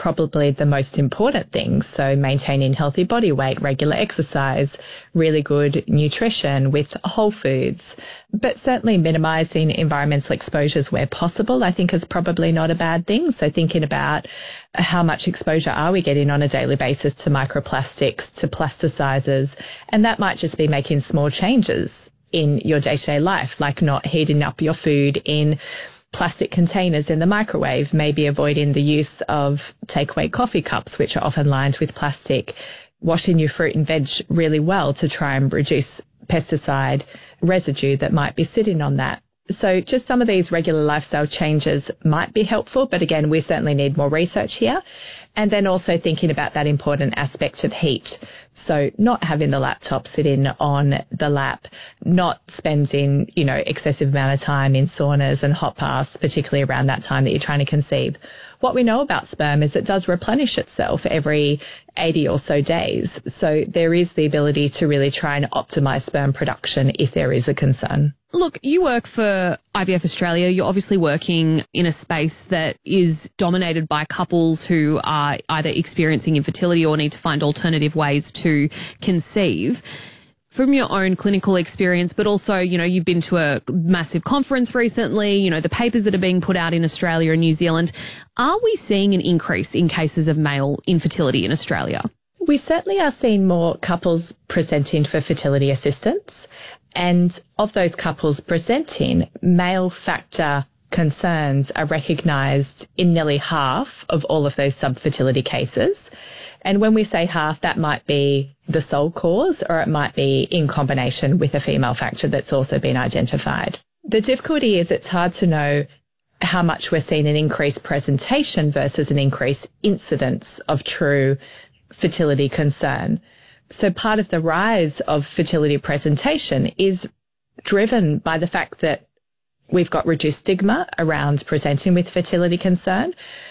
probably the most important things. So maintaining healthy body weight, regular exercise, really good nutrition with whole foods, but certainly minimizing environmental exposures where possible, I think is probably not a bad thing. So thinking about how much exposure are we getting on a daily basis to microplastics, to plasticizers, and that might just be making small changes in your day-to-day life, like not heating up your food in plastic containers in the microwave, maybe avoiding the use of takeaway coffee cups, which are often lined with plastic, washing your fruit and veg really well to try and reduce pesticide residue that might be sitting on that. So just some of these regular lifestyle changes might be helpful, but again, we certainly need more research here. And then also thinking about that important aspect of heat. So not having the laptop sitting on the lap, not spending, excessive amount of time in saunas and hot baths, particularly around that time that you're trying to conceive. What we know about sperm is it does replenish itself every 80 or so days. So there is the ability to really try and optimize sperm production if there is a concern. Look, you work for IVF Australia. You're obviously working in a space that is dominated by couples who are either experiencing infertility or need to find alternative ways to conceive. From your own clinical experience, but also, you've been to a massive conference recently, the papers that are being put out in Australia and New Zealand. Are we seeing an increase in cases of male infertility in Australia? We certainly are seeing more couples presenting for fertility assistance. And of those couples presenting, male factor concerns are recognised in nearly half of all of those subfertility cases. And when we say half, that might be the sole cause, or it might be in combination with a female factor that's also been identified. The difficulty is it's hard to know how much we're seeing an increased presentation versus an increased incidence of true fertility concern. So part of the rise of fertility presentation is driven by the fact that we've got reduced stigma around presenting with fertility concern.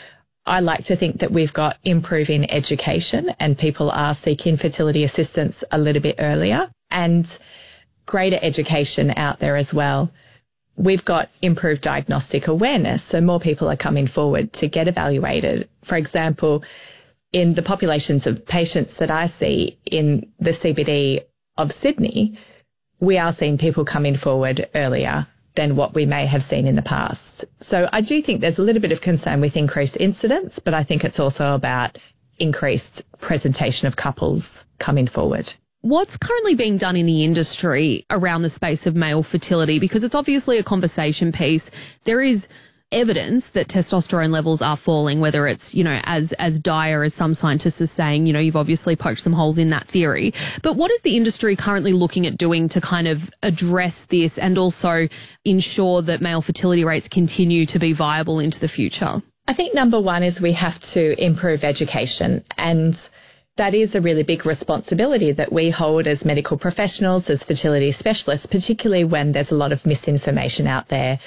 I like to think that we've got improving education and people are seeking fertility assistance a little bit earlier, and greater education out there as well. We've got improved diagnostic awareness, so more people are coming forward to get evaluated. For example, in the populations of patients that I see in the CBD of Sydney, we are seeing people coming forward earlier than what we may have seen in the past. So I do think there's a little bit of concern with increased incidence, but I think it's also about increased presentation of couples coming forward. What's currently being done in the industry around the space of male fertility? Because it's obviously a conversation piece. There is evidence that testosterone levels are falling, whether it's, as dire as some scientists are saying, you've obviously poked some holes in that theory. But what is the industry currently looking at doing to kind of address this and also ensure that male fertility rates continue to be viable into the future? I think number one is we have to improve education, and that is a really big responsibility that we hold as medical professionals, as fertility specialists, particularly when there's a lot of misinformation out there.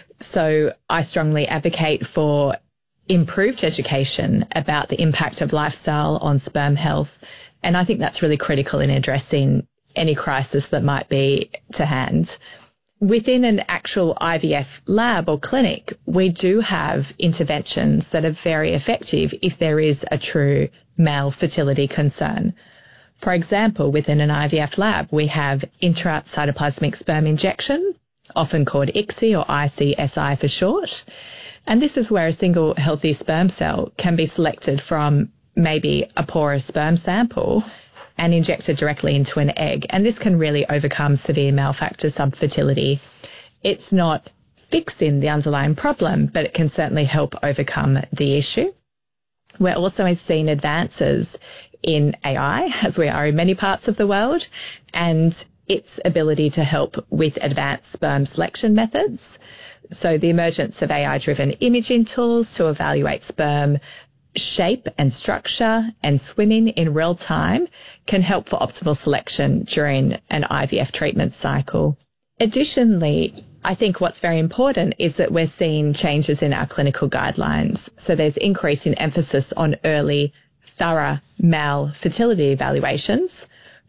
So I strongly advocate for improved education about the impact of lifestyle on sperm health. And I think that's really critical in addressing any crisis that might be to hand. Within an actual IVF lab or clinic, we do have interventions that are very effective if there is a true male fertility concern. For example, within an IVF lab, we have intracytoplasmic sperm injection, often called ICSI or ICSI for short. And this is where a single healthy sperm cell can be selected from maybe a porous sperm sample and injected directly into an egg. And this can really overcome severe male factor subfertility. It's not fixing the underlying problem, but it can certainly help overcome the issue. We're also seeing advances in AI, as we are in many parts of the world, and its ability to help with advanced sperm selection methods. So the emergence of AI-driven imaging tools to evaluate sperm shape and structure and swimming in real time can help for optimal selection during an IVF treatment cycle. Additionally, I think what's very important is that we're seeing changes in our clinical guidelines. So there's increasing emphasis on early, thorough male fertility evaluations,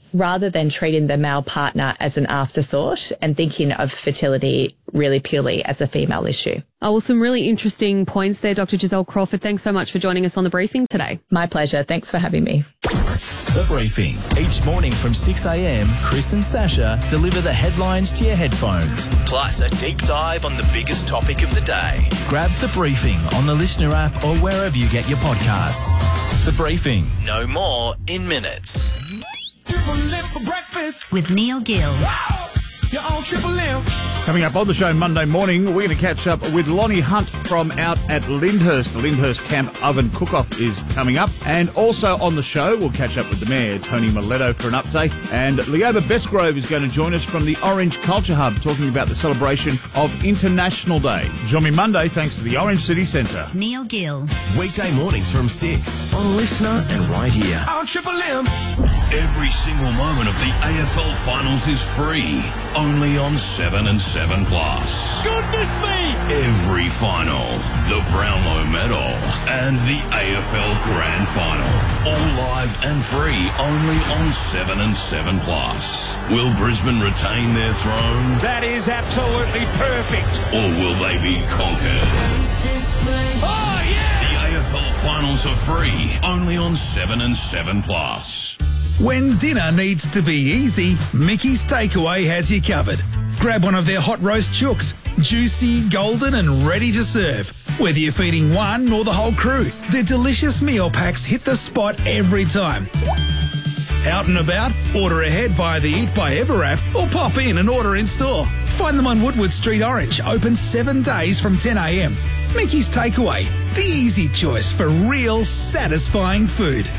rather than treating the male partner as an afterthought and thinking of fertility really purely as a female issue. Oh, well, some really interesting points there, Dr. Giselle Crawford. Thanks so much for joining us on The Briefing today. My pleasure. Thanks for having me. The Briefing. Each morning from 6 a.m, Chris and Sasha deliver the headlines to your headphones, plus a deep dive on the biggest topic of the day. Grab The Briefing on the Listener app or wherever you get your podcasts. The Briefing. No more in minutes. Triple M for breakfast with Neil Gill. Wow, you're on Triple M. Coming up on the show Monday morning, we're going to catch up with Lonnie Hunt from out at Lyndhurst. The Lyndhurst Camp Oven Cook-Off is coming up. And also on the show, we'll catch up with the Mayor, Tony Miletto, for an update. And Leoba Bestgrove is going to join us from the Orange Culture Hub, talking about the celebration of International Day. Join me Monday, thanks to the Orange City Centre. Neil Gill. Weekday mornings from 6 on Listener and right here. On Triple M. Every single moment of the AFL Finals is free, only on 7 and 7 Plus. Goodness me! Every final, the Brownlow Medal, and the AFL Grand Final, all live and free, only on 7 and 7 Plus. Will Brisbane retain their throne? That is absolutely perfect. Or will they be conquered? Oh, yeah! The AFL Finals are free, only on 7 and 7 Plus. When dinner needs to be easy, Mickey's Takeaway has you covered. Grab one of their hot roast chooks, juicy, golden and ready to serve. Whether you're feeding one or the whole crew, their delicious meal packs hit the spot every time. Out and about? Order ahead via the Eat by Ever app or pop in and order in store. Find them on Woodward Street Orange, open 7 days from 10 a.m. Mickey's Takeaway, the easy choice for real satisfying food.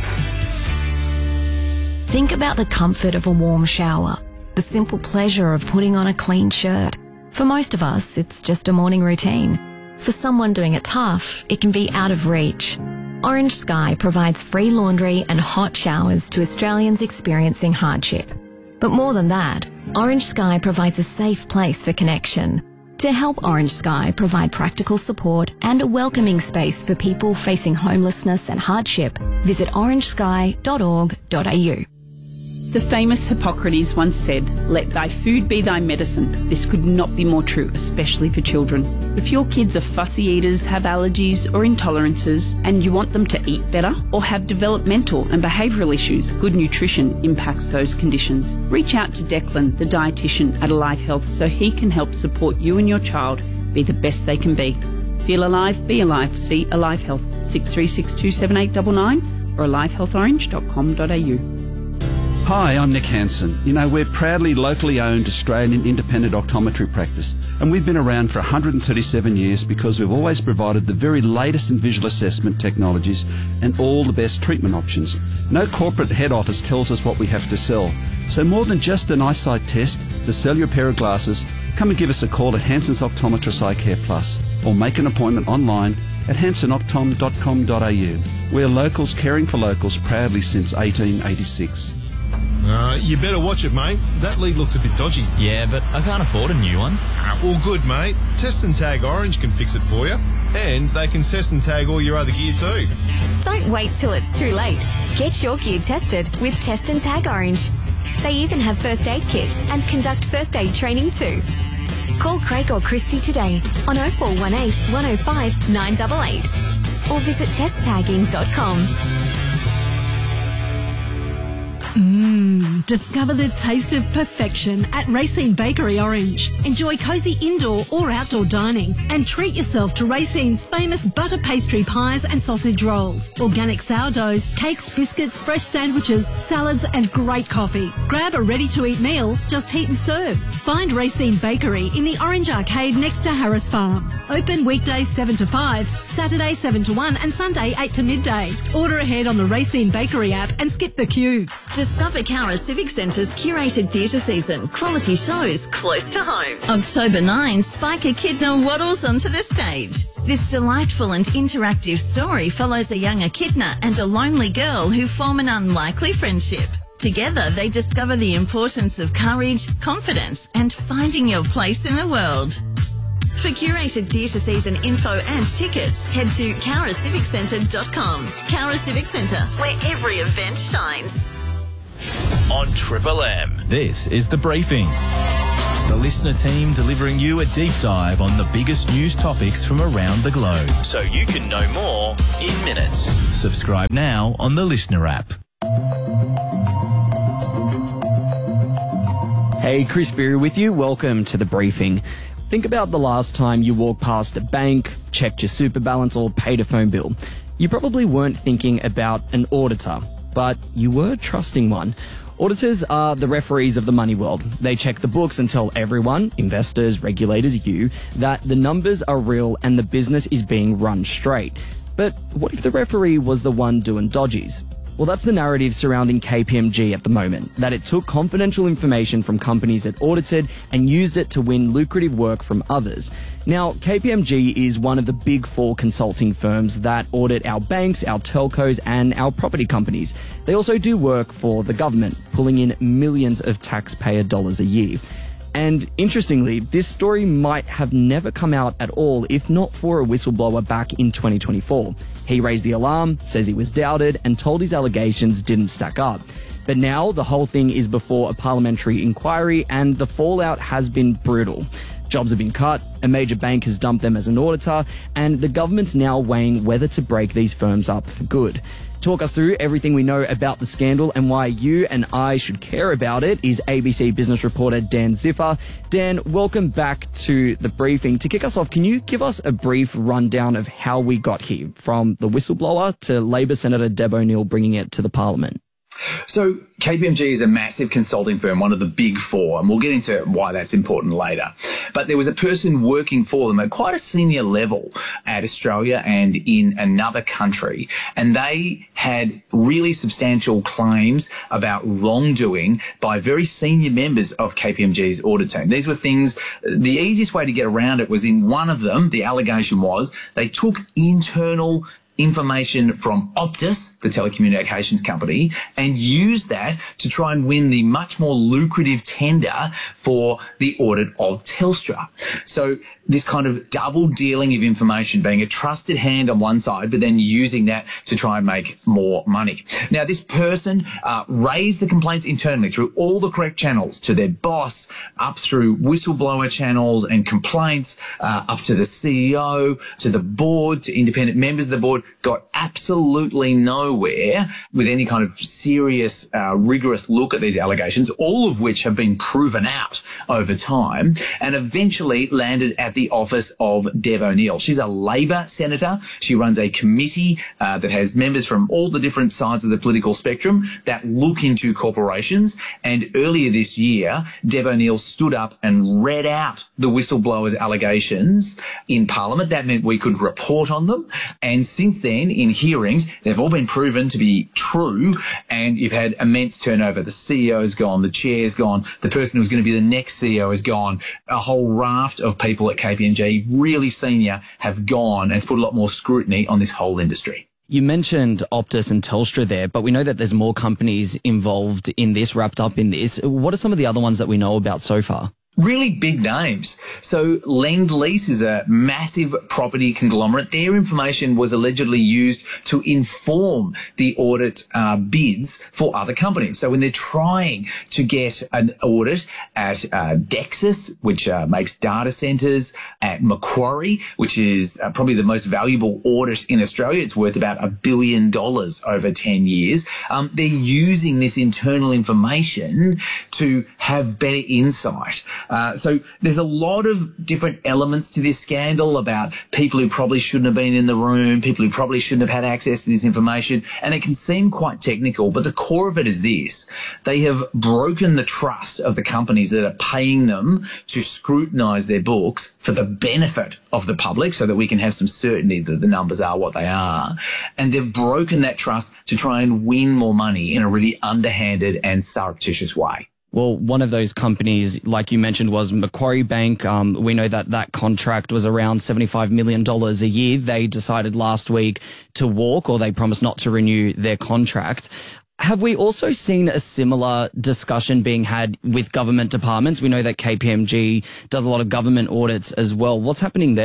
Think about the comfort of a warm shower, the simple pleasure of putting on a clean shirt. For most of us, it's just a morning routine. For someone doing it tough, it can be out of reach. Orange Sky provides free laundry and hot showers to Australians experiencing hardship. But more than that, Orange Sky provides a safe place for connection. To help Orange Sky provide practical support and a welcoming space for people facing homelessness and hardship, visit orangesky.org.au. The famous Hippocrates once said, "Let thy food be thy medicine." This could not be more true, especially for children. If your kids are fussy eaters, have allergies or intolerances, and you want them to eat better or have developmental and behavioural issues, good nutrition impacts those conditions. Reach out to Declan, the dietitian at Alive Health, so he can help support you and your child be the best they can be. Feel alive, be alive. See Alive Health, 63627899 or alivehealthorange.com.au. Hi, I'm Nick Hansen. You know, we're proudly locally owned Australian independent optometry practice, and we've been around for 137 years because we've always provided the very latest in visual assessment technologies and all the best treatment options. No corporate head office tells us what we have to sell. So more than just an eyesight test, to sell your pair of glasses, come and give us a call at Hansen's Optometrist Eye Care Plus, or make an appointment online at hansenoptom.com.au. We're locals caring for locals proudly since 1886. You better watch it, mate. That lead looks a bit dodgy. Yeah, but I can't afford a new one. All good, mate. Test and Tag Orange can fix it for you. And they can test and tag all your other gear too. Don't wait till it's too late. Get your gear tested with Test and Tag Orange. They even have first aid kits and conduct first aid training too. Call Craig or Christy today on 0418 105 988 or visit testtagging.com. Discover the taste of perfection at Racine Bakery Orange. Enjoy cosy indoor or outdoor dining and treat yourself to Racine's famous butter pastry pies and sausage rolls, organic sourdoughs, cakes, biscuits, fresh sandwiches, salads and great coffee. Grab a ready-to-eat meal, just heat and serve. Find Racine Bakery in the Orange Arcade next to Harris Farm. Open weekdays 7 to 5, Saturday 7 to 1 and Sunday 8 to midday. Order ahead on the Racine Bakery app and skip the queue. Discover Cowra Civic Centre's curated theatre season. Quality shows close to home. October 9, Spike Echidna waddles onto the stage. This delightful and interactive story follows a young echidna and a lonely girl who form an unlikely friendship. Together, they discover the importance of courage, confidence, and finding your place in the world. For curated theatre season info and tickets, head to cowraciviccentre.com. Cowra Civic Centre, where every event shines. on Triple M. This is The Briefing. The listener team delivering you a deep dive on the biggest news topics from around the globe, so you can know more in minutes. Subscribe now on the Listener app. Hey, Chris Beery with you. Welcome to The Briefing. Think about the last time you walked past a bank, checked your super balance, or paid a phone bill. You probably weren't thinking about an auditor, but you were trusting one. Auditors are the referees of the money world. They check the books and tell everyone, investors, regulators, you, that the numbers are real and the business is being run straight. But what if the referee was the one doing dodgies? Well, that's the narrative surrounding KPMG at the moment, that it took confidential information from companies it audited and used it to win lucrative work from others. Now, KPMG is one of the big four consulting firms that audit our banks, our telcos, and our property companies. They also do work for the government, pulling in millions of taxpayer dollars a year. And interestingly, this story might have never come out at all if not for a whistleblower back in 2024. He raised the alarm, says he was doubted, and told his allegations didn't stack up. But now the whole thing is before a parliamentary inquiry, and the fallout has been brutal. Jobs have been cut, a major bank has dumped them as an auditor, and the government's now weighing whether to break these firms up for good. Talk us through everything we know about the scandal and why you and I should care about it is ABC business reporter Dan Ziffer. Dan, welcome back to The Briefing. To kick us off, can you give us a brief rundown of how we got here, from the whistleblower to Labor Senator Deb O'Neill bringing it to the Parliament? So KPMG is a massive consulting firm, one of the big four, and we'll get into why that's important later. But there was a person working for them at quite a senior level at Australia and in another country, and they had really substantial claims about wrongdoing by very senior members of KPMG's audit team. These were things, the easiest way to get around it was in one of them, the allegation was they took internal information from Optus, the telecommunications company, and used that to try and win the much more lucrative tender for the audit of Telstra. So this kind of double dealing of information, being a trusted hand on one side, but then using that to try and make more money. Now, this person raised the complaints internally through all the correct channels, to their boss, up through whistleblower channels and complaints, up to the CEO, to the board, to independent members of the board, got absolutely nowhere with any kind of serious, rigorous look at these allegations, all of which have been proven out over time, and eventually landed at the office of Deb O'Neill. She's a Labor senator. She runs a committee that has members from all the different sides of the political spectrum that look into corporations. And earlier this year, Deb O'Neill stood up and read out the whistleblower's allegations in Parliament. That meant we could report on them. And since then, in hearings, they've all been proven to be true, and you've had immense turnover. The CEO's gone, the chair's gone, the person who's going to be the next CEO is gone. A whole raft of people at KPMG, really senior, have gone, and it's put a lot more scrutiny on this whole industry. You mentioned Optus and Telstra there, but we know that there's more companies involved in this, wrapped up in this. What are some of the other ones that we know about so far? Really big names. So Lend-Lease is a massive property conglomerate. Their information was allegedly used to inform the audit bids for other companies. So when they're trying to get an audit at Dexus, which makes data centres, at Macquarie, which is probably the most valuable audit in Australia, it's worth about $1 billion over 10 years, they're using this internal information to have better insight. So there's a lot of different elements to this scandal about people who probably shouldn't have been in the room, people who probably shouldn't have had access to this information, and it can seem quite technical, but the core of it is this. They have broken the trust of the companies that are paying them to scrutinise their books for the benefit of the public so that we can have some certainty that the numbers are what they are. And they've broken that trust to try and win more money in a really underhanded and surreptitious way. Well, one of those companies, like you mentioned, was Macquarie Bank. We know that that contract was around $75 million a year. They decided last week to walk, or they promised not to renew their contract. Have we also seen a similar discussion being had with government departments? We know that KPMG does a lot of government audits as well. What's happening there?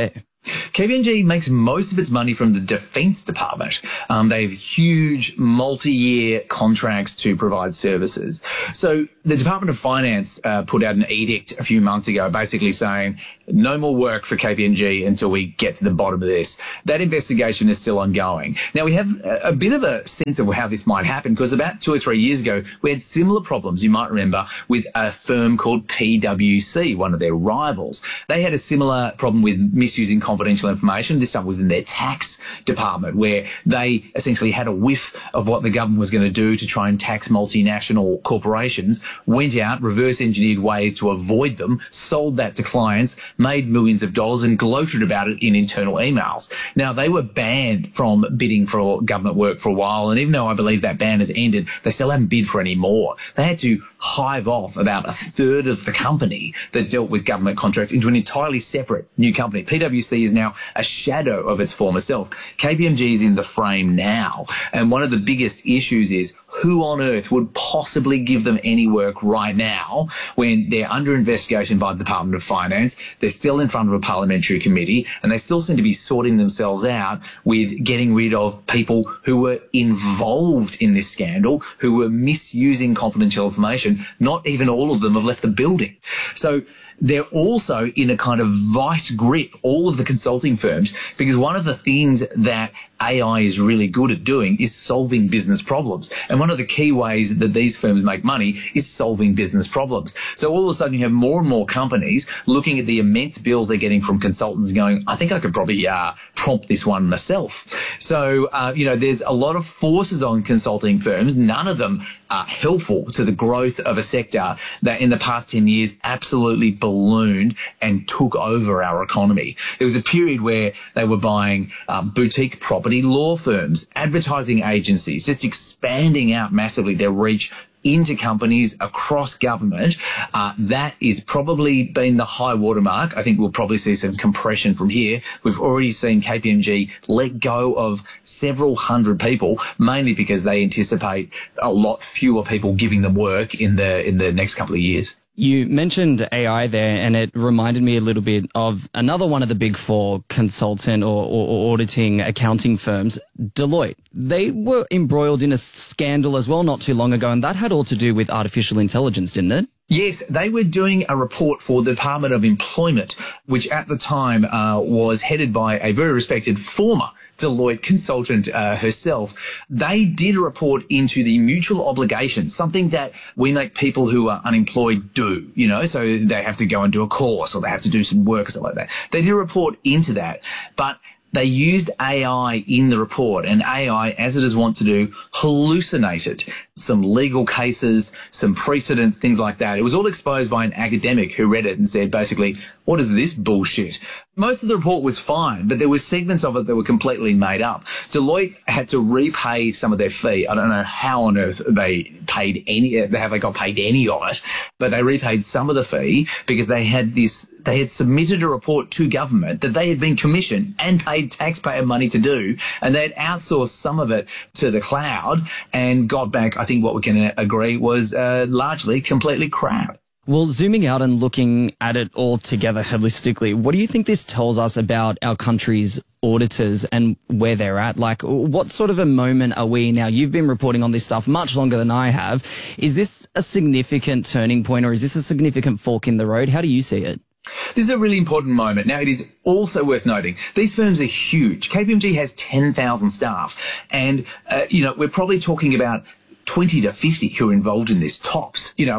KPMG makes most of its money from the Defence Department. They have huge multi-year contracts to provide services. So the Department of Finance put out an edict a few months ago basically saying no more work for KPMG until we get to the bottom of this. That investigation is still ongoing. Now, we have a bit of a sense of how this might happen because about 2 or 3 years ago, we had similar problems, you might remember, with a firm called PwC, one of their rivals. They had a similar problem with misusing confidential information. This time was in their tax department, where they essentially had a whiff of what the government was going to do to try and tax multinational corporations, went out, reverse engineered ways to avoid them, sold that to clients, made millions of dollars and gloated about it in internal emails. Now, they were banned from bidding for government work for a while, and even though I believe that ban has ended, they still haven't bid for any more. They had to hive off about a third of the company that dealt with government contracts into an entirely separate new company. PwC is now a shadow of its former self. KPMG is in the frame now, and one of the biggest issues is who on earth would possibly give them any work right now when they're under investigation by the Department of Finance, they're still in front of a parliamentary committee, and they still seem to be sorting themselves out with getting rid of people who were involved in this scandal, who were misusing confidential information. Not even all of them have left the building. So they're also in a kind of vice grip, all of the consulting firms, because one of the things that AI is really good at doing is solving business problems. And one of the key ways that these firms make money is solving business problems. So all of a sudden you have more and more companies looking at the immense bills they're getting from consultants going, I think I could probably prompt this one myself. So, there's a lot of forces on consulting firms, none of them are helpful to the growth of a sector that in the past 10 years absolutely ballooned and took over our economy. There was a period where they were buying boutique property law firms, advertising agencies, just expanding out massively their reach into companies across government. That is probably been the high watermark. I think we'll probably see some compression from here. We've already seen KPMG let go of several hundred people, mainly because they anticipate a lot fewer people giving them work in the next couple of years. You mentioned AI there, and it reminded me a little bit of another one of the big four consultant or auditing accounting firms, Deloitte. They were embroiled in a scandal as well not too long ago, and that had all to do with artificial intelligence, didn't it? Yes, they were doing a report for the Department of Employment, which at the time was headed by a very respected former Deloitte consultant herself. They did a report into the mutual obligation, something that we make people who are unemployed do, so they have to go and do a course or they have to do some work or something like that. They did a report into that, but they used AI in the report, and AI, as it is wont to do, hallucinated some legal cases, some precedents, things like that. It was all exposed by an academic who read it and said, basically, what is this bullshit? Most of the report was fine, but there were segments of it that were completely made up. Deloitte had to repay some of their fee. I don't know how on earth they paid have they got paid any of it, but they repaid some of the fee because they had submitted a report to government that they had been commissioned and paid taxpayer money to do, and they had outsourced some of it to the cloud and got back, I think what we can agree was largely completely crap. Well, zooming out and looking at it all together holistically, what do you think this tells us about our country's auditors and where they're at? Like, what sort of a moment are we now? You've been reporting on this stuff much longer than I have. Is this a significant turning point, or is this a significant fork in the road? How do you see it? This is a really important moment. Now, it is also worth noting, these firms are huge. KPMG has 10,000 staff, and, we're probably talking about 20 to 50 who are involved in this tops. There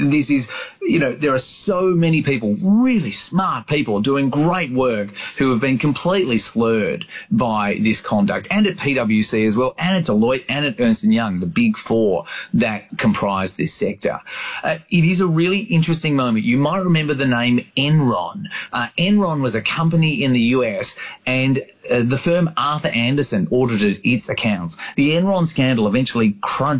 are so many people, really smart people doing great work who have been completely slurred by this conduct, and at PwC as well, and at Deloitte, and at Ernst & Young, the big four that comprise this sector. It is a really interesting moment. You might remember the name Enron. Enron was a company in the US, and the firm Arthur Andersen audited its accounts. The Enron scandal eventually crunched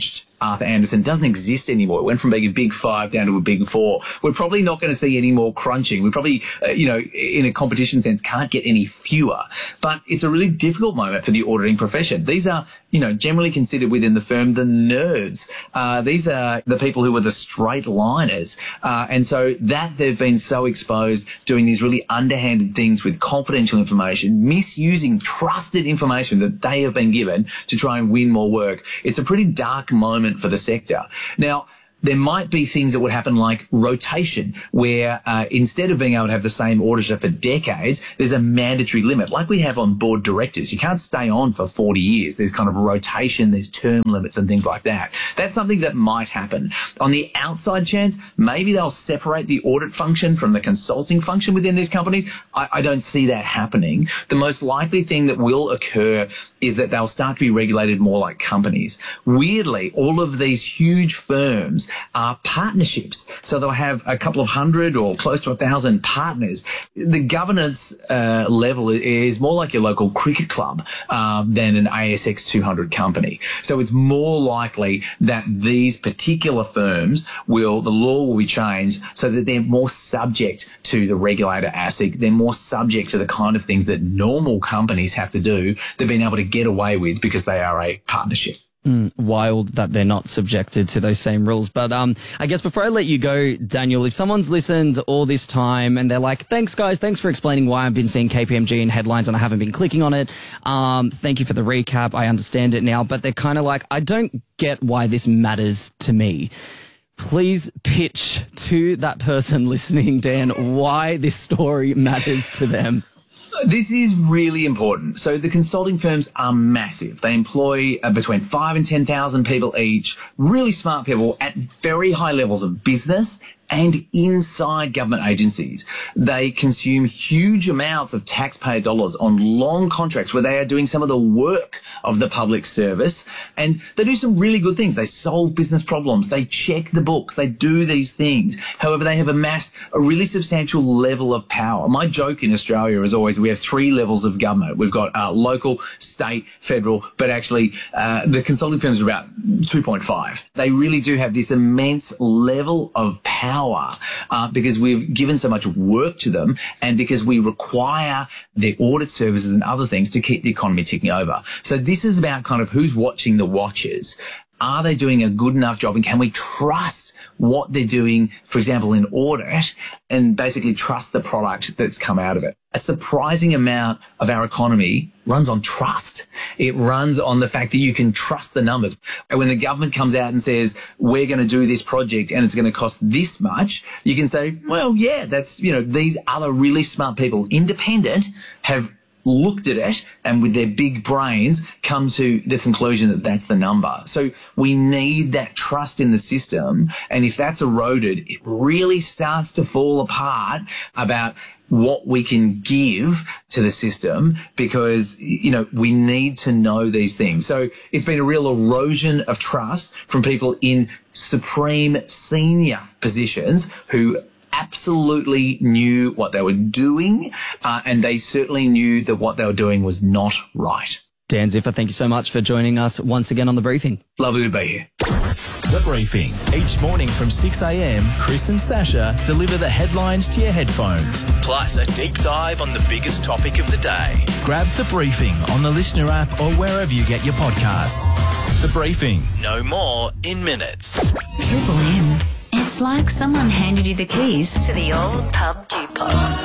Arthur Andersen doesn't exist anymore. It went from being a big 5 down to a big 4. We're probably not going to see any more crunching. We probably, in a competition sense, can't get any fewer. But it's a really difficult moment for the auditing profession. These are, generally considered within the firm the nerds. These are the people who are the straight liners. And so that they've been so exposed doing these really underhanded things with confidential information, misusing trusted information that they have been given to try and win more work. It's a pretty dark moment for the sector. Now, there might be things that would happen like rotation, where instead of being able to have the same auditor for decades, there's a mandatory limit, like we have on board directors. You can't stay on for 40 years. There's kind of rotation, there's term limits and things like that. That's something that might happen. On the outside chance, maybe they'll separate the audit function from the consulting function within these companies. I don't see that happening. The most likely thing that will occur is that they'll start to be regulated more like companies. Weirdly, all of these huge firms are partnerships. So they'll have a couple of hundred or close to 1,000 partners. The governance level is more like your local cricket club than an ASX 200 company. So it's more likely that these particular firms the law will be changed so that they're more subject to the regulator ASIC. They're more subject to the kind of things that normal companies have to do. They've been able to get away with because they are a partnership. Wild that they're not subjected to those same rules. But I guess before I let you go, Daniel, if someone's listened all this time and they're like, thanks, guys, thanks for explaining why I've been seeing KPMG in headlines and I haven't been clicking on it. Thank you for the recap. I understand it now. But they're kind of like, I don't get why this matters to me. Please pitch to that person listening, Dan, why this story matters to them. This is really important. So the consulting firms are massive. They employ between 5,000 and 10,000 people each, really smart people at very high levels of business and inside government agencies. They consume huge amounts of taxpayer dollars on long contracts where they are doing some of the work of the public service, and they do some really good things. They solve business problems. They check the books. They do these things. However, they have amassed a really substantial level of power. My joke in Australia is always we have 3 levels of government. We've got local, state, federal, but actually the consulting firms are about 2.5. They really do have this immense level of power because we've given so much work to them and because we require their audit services and other things to keep the economy ticking over. So this is about kind of who's watching the watchers. Are they doing a good enough job, and can we trust what they're doing, for example, in audit, and basically trust the product that's come out of it? A surprising amount of our economy runs on trust. It runs on the fact that you can trust the numbers. And when the government comes out and says, we're going to do this project and it's going to cost this much, you can say, well, yeah, that's, these other really smart people, independent, have looked at it and with their big brains come to the conclusion that that's the number. So we need that trust in the system. And if that's eroded, it really starts to fall apart about what we can give to the system because, we need to know these things. So it's been a real erosion of trust from people in supreme senior positions who absolutely knew what they were doing, and they certainly knew that what they were doing was not right. Dan Ziffer, thank you so much for joining us once again on The Briefing. Lovely to be here. The Briefing. Each morning from 6 a.m, Chris and Sasha deliver the headlines to your headphones, plus a deep dive on the biggest topic of the day. Grab The Briefing on the Listener app or wherever you get your podcasts. The Briefing. No more in minutes. Triple M. It's like someone handed you the keys to the old pub jukebox.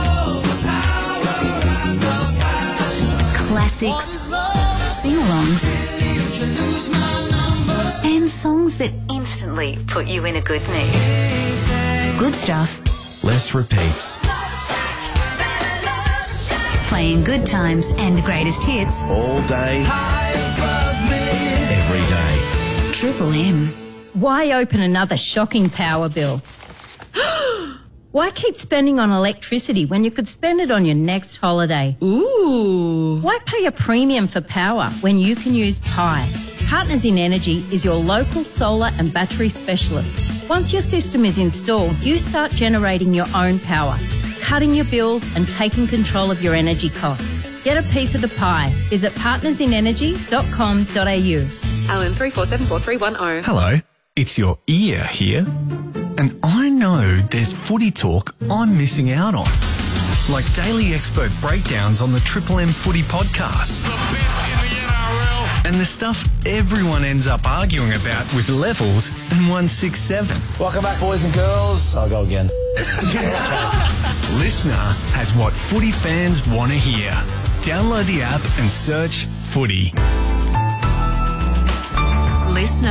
Classics, sing-alongs, and songs that instantly put you in a good mood. Good stuff. Less repeats. Playing good times and greatest hits. All day. Every day. Triple M. Why open another shocking power bill? Why keep spending on electricity when you could spend it on your next holiday? Ooh. Why pay a premium for power when you can use Pi? Partners in Energy is your local solar and battery specialist. Once your system is installed, you start generating your own power, cutting your bills and taking control of your energy costs. Get a piece of the pie. Visit partnersinenergy.com.au. Alan 3474 Hello, it's your ear here. And I know there's footy talk I'm missing out on. Like daily expert breakdowns on the Triple M Footy podcast. The best in the NRL. And the stuff everyone ends up arguing about with Levels and 167. Welcome back, boys and girls. I'll go again. Listener has what footy fans want to hear. Download the app and search Footy. Listener.